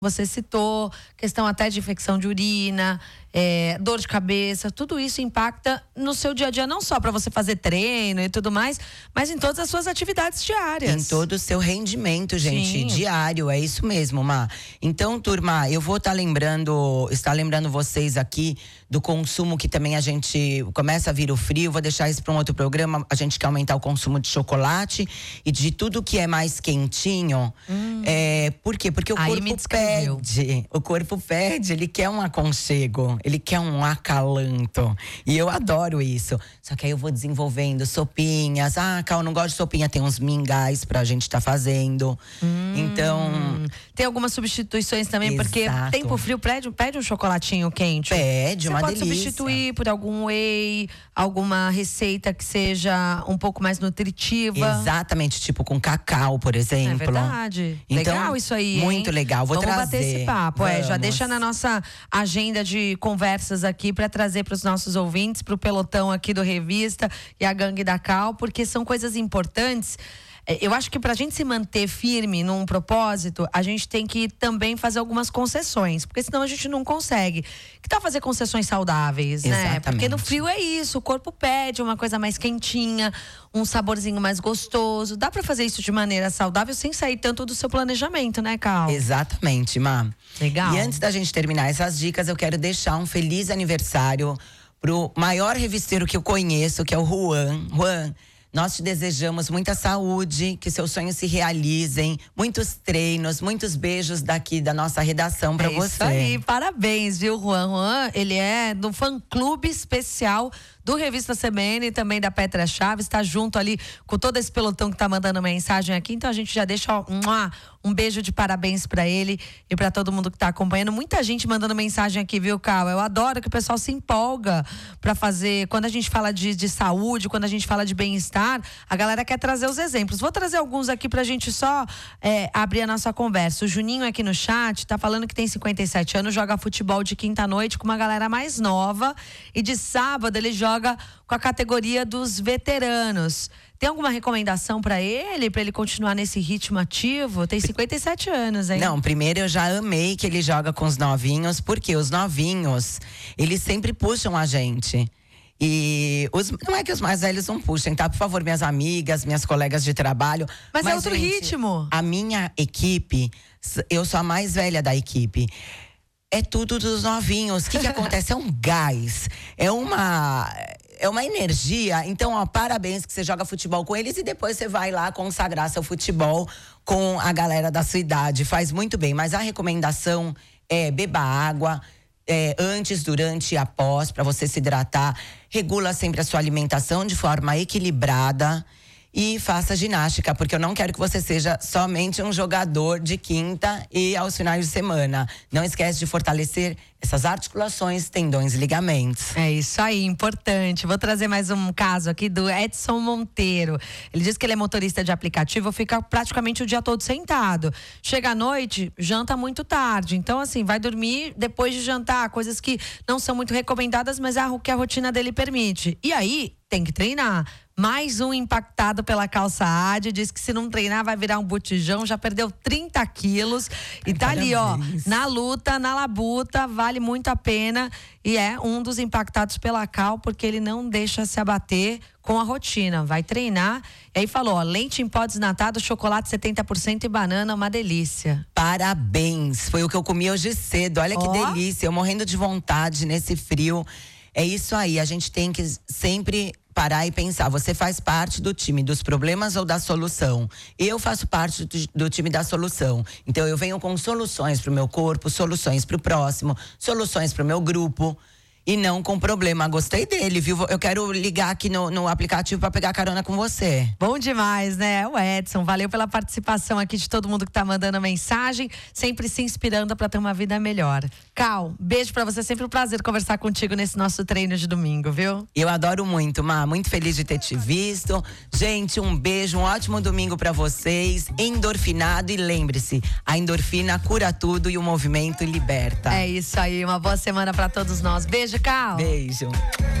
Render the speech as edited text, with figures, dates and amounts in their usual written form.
você citou, questão até de infecção de urina, dor de cabeça, tudo isso impacta no seu dia a dia, não só para você fazer treino e tudo mais, mas em todas as suas atividades diárias. Em todo o seu rendimento, gente, Sim. diário, é isso mesmo, Má. Então, turma, eu vou estar lembrando vocês aqui do consumo que também a gente começa a vir o frio, vou deixar isso para um outro programa, a gente quer aumentar o consumo de chocolate e de tudo que é mais quentinho. Por quê? Porque o corpo pede, ele quer um aconchego, ele quer um acalanto. E eu adoro isso. Só que aí eu vou desenvolvendo sopinhas. Cal, não gosto de sopinha, tem uns mingais pra gente tá fazendo. Então… Tem algumas substituições também, Exato. porque tempo frio pede um chocolatinho quente. Pede, uma delícia. Você pode substituir por algum whey, alguma receita que seja um pouco mais nutritiva. Exatamente, tipo com cacau, por exemplo. É verdade. Então, legal isso aí, hein? Muito legal, vou Vamos trazer. bater esse papo, já Vamos. deixa na nossa agenda de conversas aqui para trazer para os nossos ouvintes, para o pelotão aqui do Revista e a Gangue da Cal, porque são coisas importantes. Eu acho que pra gente se manter firme num propósito, a gente tem que também fazer algumas concessões, porque senão a gente não consegue. Que tal fazer concessões saudáveis, né? Exatamente. Porque no frio é isso, o corpo pede uma coisa mais quentinha, um saborzinho mais gostoso. Dá pra fazer isso de maneira saudável sem sair tanto do seu planejamento, né, Cal? Exatamente, Má. Legal. E antes da gente terminar essas dicas, eu quero deixar um feliz aniversário pro maior revisteiro que eu conheço, que é o Juan. Juan, nós te desejamos muita saúde, que seus sonhos se realizem, muitos treinos, muitos beijos daqui da nossa redação pra você. Isso aí, parabéns, viu, Juan? Juan, ele é do fã-clube especial do Revista CBN e também da Petra Chaves, tá junto ali com todo esse pelotão que tá mandando mensagem aqui, então a gente já deixa um beijo de parabéns pra ele e pra todo mundo que tá acompanhando. Muita gente mandando mensagem aqui, viu, Cal? Eu adoro que o pessoal se empolga pra fazer, quando a gente fala de saúde, quando a gente fala de bem-estar, a galera quer trazer os exemplos. Vou trazer alguns aqui pra gente só abrir a nossa conversa. O Juninho aqui no chat tá falando que tem 57 anos, joga futebol de quinta-noite com uma galera mais nova e de sábado ele joga com a categoria dos veteranos. Tem alguma recomendação pra ele continuar nesse ritmo ativo? Tem 57 anos, hein? Não, primeiro eu já amei que ele joga com os novinhos, porque os novinhos, eles sempre puxam a gente. E não é que os mais velhos não puxem, tá? Por favor, minhas amigas, minhas colegas de trabalho. Mas é outro gente, ritmo. A minha equipe, eu sou a mais velha da equipe. É tudo dos novinhos. O que acontece? É um gás. É uma energia. Então, parabéns que você joga futebol com eles e depois você vai lá consagrar seu futebol com a galera da sua idade. Faz muito bem. Mas a recomendação é beba água antes, durante e após, para você se hidratar. Regula sempre a sua alimentação de forma equilibrada. E faça ginástica, porque eu não quero que você seja somente um jogador de quinta e aos finais de semana. Não esquece de fortalecer essas articulações, tendões e ligamentos. É isso aí, importante. Vou trazer mais um caso aqui do Edson Monteiro. Ele diz que ele é motorista de aplicativo, fica praticamente o dia todo sentado. Chega à noite, janta muito tarde. Então, assim, vai dormir depois de jantar. Coisas que não são muito recomendadas, mas é o que a rotina dele permite. E aí, tem que treinar. Mais um impactado pela calça AD, diz que se não treinar vai virar um botijão, já perdeu 30 quilos e tá ali, ó, na luta, na labuta, vale muito a pena e é um dos impactados pela Cal, porque ele não deixa se abater com a rotina, vai treinar. E aí falou, ó, leite em pó desnatado, chocolate 70% e banana, uma delícia. Parabéns, foi o que eu comi hoje cedo, olha que delícia, eu morrendo de vontade nesse frio. É isso aí, a gente tem que sempre parar e pensar, você faz parte do time dos problemas ou da solução? Eu faço parte do time da solução. Então eu venho com soluções pro meu corpo, soluções pro próximo, soluções pro meu grupo. E não com problema. Gostei dele, viu? Eu quero ligar aqui no aplicativo pra pegar carona com você. Bom demais, né? O Edson, valeu pela participação aqui de todo mundo que tá mandando mensagem, sempre se inspirando pra ter uma vida melhor. Cal, beijo pra você, sempre um prazer conversar contigo nesse nosso treino de domingo, viu? Eu adoro muito, Má, muito feliz de ter te visto. Gente, um beijo, um ótimo domingo pra vocês, endorfinado e lembre-se, a endorfina cura tudo e o movimento liberta. É isso aí, uma boa semana pra todos nós. Beijo, Cal. Beijo.